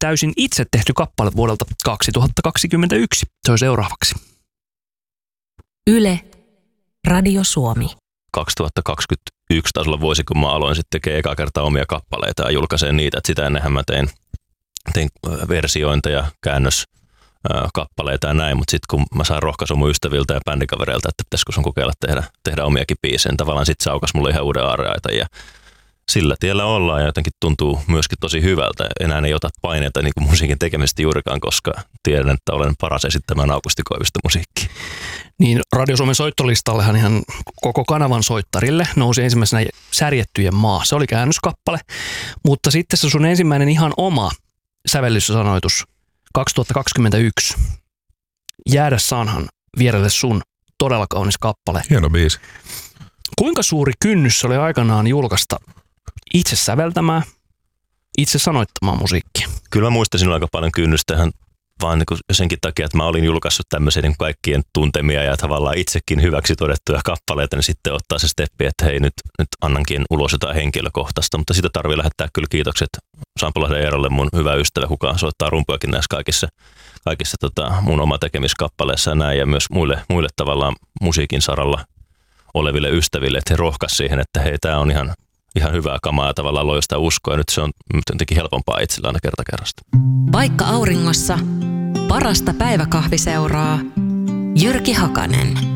täysin itse tehty kappale vuodelta 2021. Se on seuraavaksi. Yle, Radio Suomi. 2021 taisi olla vuosi, kun mä aloin sitten tekemään eka kertaa omia kappaleita ja julkaiseen niitä. Et sitä ennenhän mä tein versiointeja, käännöskappaleita ja näin, mutta sitten kun mä sain rohkaisun mun ystäviltä ja bändikavereilta, että pitäisikö sun kokeilla tehdä omiakin biisejä, tavallaan sitten se aukasi mulle ihan uuden aarreaitan ja sillä tiellä ollaan ja jotenkin tuntuu myöskin tosi hyvältä. Enää ei ota paineita niin kuin musiikin tekemisestä juurikaan, koska tiedän, että olen paras esittämään Aukusti Koiviston musiikkia. Niin Radio Suomen soittolistallehan ihan koko kanavan soittarille nousi ensimmäisenä Särjettyjen maa. Se oli käännöskappale, mutta sitten se sun ensimmäinen ihan oma sävellyssanoitus 2021. Jäädä saanhan vierelle sun todella kaunis kappale. Hieno biisi. Kuinka suuri kynnys oli aikanaan julkaista itse säveltämään, itse sanoittamaan musiikkia? Kyllä mä muistan sinulla aika paljon kynnystä ihan vaan niin senkin takia, että mä olin julkaissut tämmöisiä niin kaikkien tuntemia ja tavallaan itsekin hyväksi todettuja kappaleita, niin sitten ottaa se steppi, että hei nyt annankin ulos jotain henkilökohtaista, mutta sitä tarvii lähettää kyllä kiitokset Sampulahden Eerolle, mun hyvä ystävä, kuka soittaa rumpuakin näissä kaikissa mun oma tekemiskappaleissa ja näin, ja myös muille tavallaan musiikin saralla oleville ystäville, että he rohkaisivat siihen, että hei, tämä on ihan hyvää kamaa ja tavallaan loi sitä uskoa, ja nyt se on jotenkin helpompaa itsellä aina kerta kerrasta. Vaikka auringossa, parasta päiväkahviseuraa. Jyrki Hakanen.